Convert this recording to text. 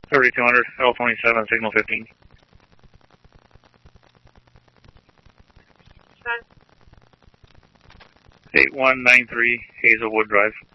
3200, L27, signal 15. Sean? 8193, Hazelwood Drive.